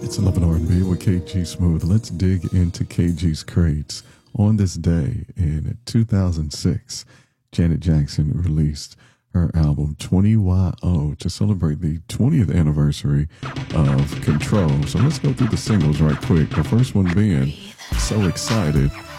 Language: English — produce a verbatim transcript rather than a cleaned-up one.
It's eleven R and B with K G Smooth. Let's dig into K G's crates. On this day in two thousand six, Janet Jackson released her album twenty Y O to celebrate the twentieth anniversary of Control. So let's go through the singles right quick. The first one being So Excited.